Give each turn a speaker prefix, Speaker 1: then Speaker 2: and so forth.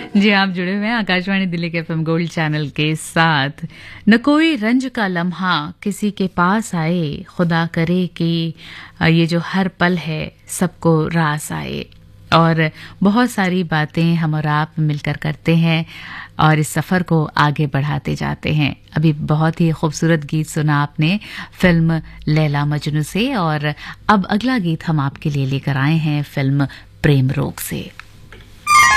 Speaker 1: जी, आप जुड़े हुए हैं आकाशवाणी दिल्ली के एफएम गोल्ड चैनल के साथ। न कोई रंज का लम्हा किसी के पास आए, खुदा करे कि ये जो हर पल है सबको रास आए। और बहुत सारी बातें हम और आप मिलकर करते हैं और इस सफ़र को आगे बढ़ाते जाते हैं। अभी बहुत ही खूबसूरत गीत सुना आपने फिल्म लैला मजनू से, और अब अगला गीत हम आपके लिए लेकर आए हैं फिल्म प्रेम रोग से।